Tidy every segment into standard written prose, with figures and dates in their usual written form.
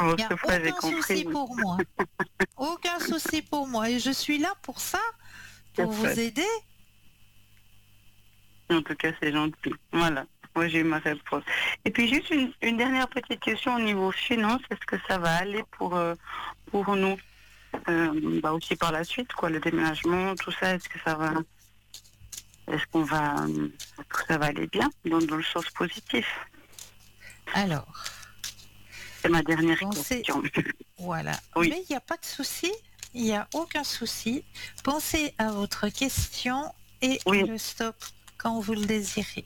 Bon, Il n'y a cette fois, j'ai aucun compris. souci pour moi. Aucun souci pour moi. Et je suis là pour ça, C'est pour vous chouette. aider. En tout cas, c'est gentil. Voilà. Moi, j'ai eu ma réponse. Et puis, juste une dernière petite question au niveau finance. Est-ce que ça va aller pour nous aussi par la suite, quoi, le déménagement, tout ça, est-ce que ça va aller bien dans le sens positif? Alors, C'est ma dernière pensez, question. voilà. Oui, Mais il n'y a pas de souci. Il n'y a aucun souci. Pensez à votre question et oui, le stop quand vous le désirez.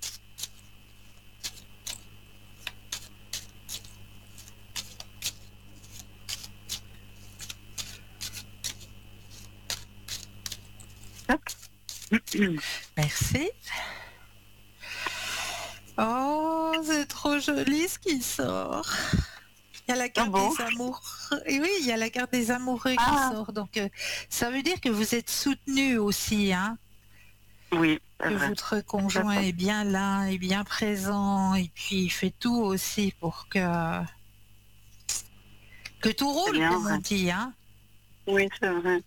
hop. Merci. Oh, c'est trop joli ce qui sort. Il y a la Ah carte bon? des amoureux. Et oui, il y a la carte des amoureux qui Ah, sort. Donc, ça veut dire que vous êtes soutenu aussi, hein, oui, c'est que vrai. votre Tout à conjoint fait. est bien là, est bien présent, et puis il fait tout aussi pour que tout C'est roule, bien comme on vrai. dit, hein. Oui, c'est vrai.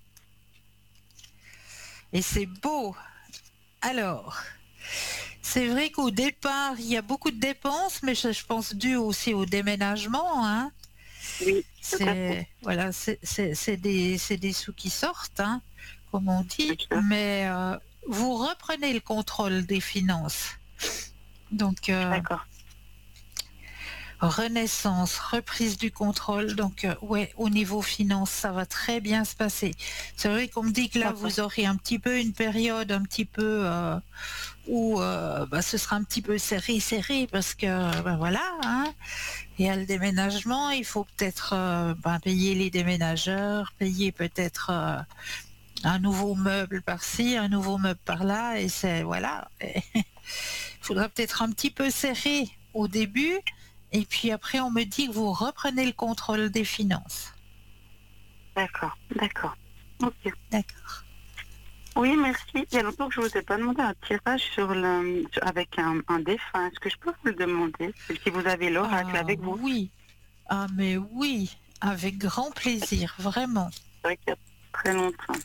Et c'est beau. Alors, c'est vrai qu'au départ, il y a beaucoup de dépenses, mais je pense dû aussi au déménagement, hein. Oui, tout à fait. C'est voilà, c'est des sous qui sortent, hein, comme on Bien dit, sûr. mais vous reprenez le contrôle des finances. Donc D'accord. renaissance, reprise du contrôle. Donc ouais, au niveau finance, ça va très bien se passer. C'est vrai qu'on me dit que là, D'accord. vous aurez un petit peu une période un petit peu où ce sera un petit peu serré parce que voilà, hein. Et à le déménagement, il faut peut-être payer les déménageurs, payer peut-être un nouveau meuble par-ci, un nouveau meuble par-là, et c'est voilà. Il faudra peut-être un petit peu serrer au début, et puis après on me dit que vous reprenez le contrôle des finances. D'accord. D'accord. Ok. D'accord. Oui, merci. Il y a longtemps que je ne vous ai pas demandé un tirage avec un défunt. Est-ce que je peux vous le demander? Si vous avez l'oracle Ah avec vous. oui, ah mais oui, avec grand plaisir, vraiment. C'est vrai qu'il y a très longtemps.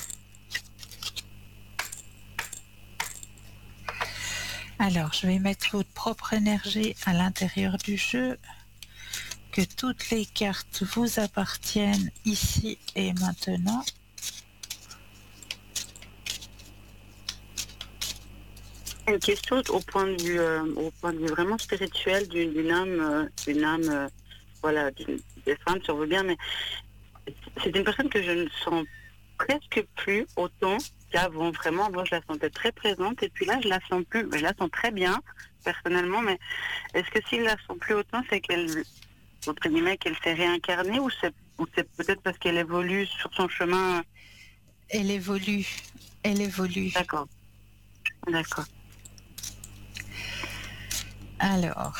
Alors, je vais mettre votre propre énergie à l'intérieur du jeu. Que toutes les cartes vous appartiennent ici et maintenant. Une question au point de vue vraiment spirituel d'une âme, voilà, des femmes, si on veut bien, mais c'est une personne que je ne sens presque plus autant qu'avant. Vraiment, avant, je la sentais très présente, et puis là, je la sens plus. Je la sens très bien, personnellement, mais est-ce que si je la sens plus autant, c'est qu'elle, entre guillemets, qu'elle s'est réincarnée, ou c'est peut-être parce qu'elle évolue sur son chemin? Elle évolue, elle évolue. D'accord, d'accord. Alors,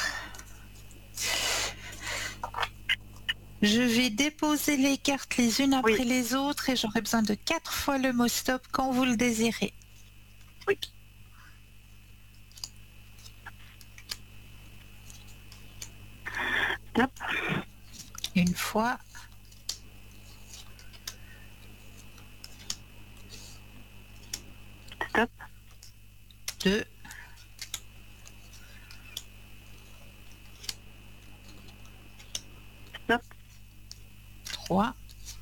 je vais déposer les cartes les unes Oui, après les autres et j'aurai besoin de 4 fois le mot stop quand vous le désirez. oui. Stop, Une fois, stop, deux, stop, trois,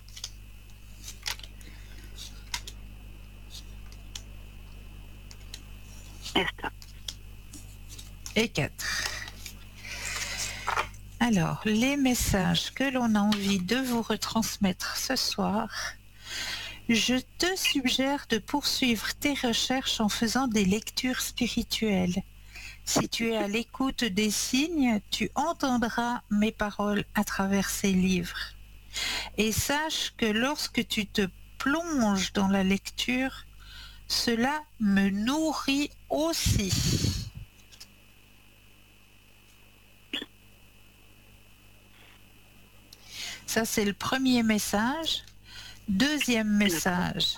et stop. et 4. Alors, les messages que l'on a envie de vous retransmettre ce soir. Je te suggère de poursuivre tes recherches en faisant des lectures spirituelles. Si tu es à l'écoute des signes, tu entendras mes paroles à travers ces livres. Et sache que lorsque tu te plonges dans la lecture, cela me nourrit aussi. Ça, c'est le premier message. Deuxième D'accord. message.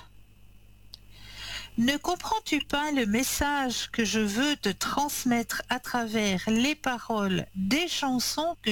Ne comprends-tu pas le message que je veux te transmettre à travers les paroles des chansons que